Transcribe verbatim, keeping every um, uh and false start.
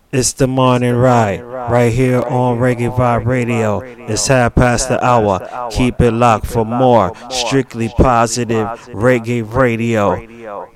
It's the morning ride, right here on Reggae Vibe Radio. It's half past the hour. Keep it locked for more strictly positive Reggae Radio.